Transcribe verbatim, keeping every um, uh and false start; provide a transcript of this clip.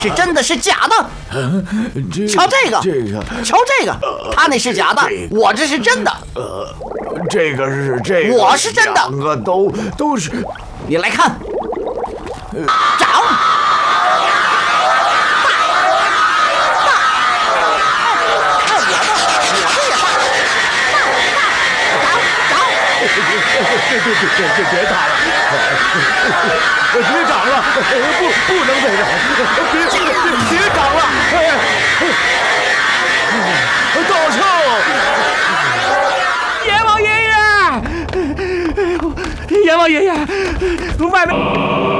是真的是假的？ 嗯，这瞧这个， 这个， 瞧这个，他那是假的， 这个我这是真的。 呃，这个是这个， 我是真的两个都都是。 你来看，涨。 别别别别别别打了！别涨了！不不能再涨！别别别涨了！倒秤！ 阎王爷爷，阎王爷爷，外面。